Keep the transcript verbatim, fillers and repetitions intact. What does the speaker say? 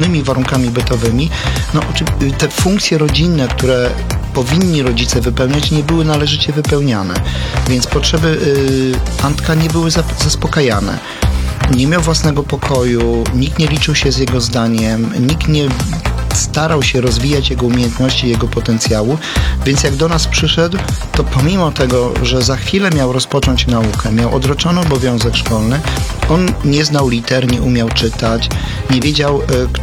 trudnymi warunkami bytowymi, no, te funkcje rodzinne, które powinni rodzice wypełniać, nie były należycie wypełniane, więc potrzeby y, Antka nie były zaspokajane. Nie miał własnego pokoju, nikt nie liczył się z jego zdaniem, nikt nie starał się rozwijać jego umiejętności, jego potencjału, więc jak do nas przyszedł, to pomimo tego, że za chwilę miał rozpocząć naukę, miał odroczony obowiązek szkolny, on nie znał liter, nie umiał czytać, nie wiedział,